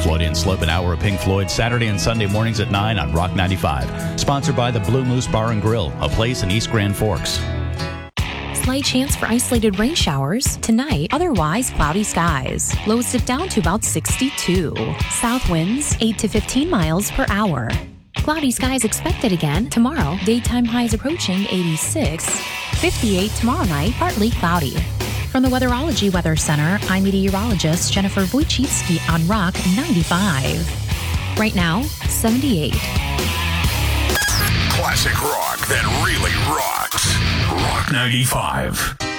Floyd and Slope, an hour of Pink Floyd, Saturday and Sunday mornings at 9 on Rock 95. Sponsored by the Blue Moose Bar and Grill, a place in East Grand Forks. Slight chance for isolated rain showers tonight, otherwise cloudy skies. Lows dip down to about 62. South winds 8 to 15 miles per hour. Cloudy skies expected again tomorrow. Daytime highs approaching 86. 58 tomorrow night, partly cloudy. From the Weatherology Weather Center, I'm meteorologist Jennifer Wojcicki on Rock 95. Right now, 78. Classic rock that really rocks. Rock 95.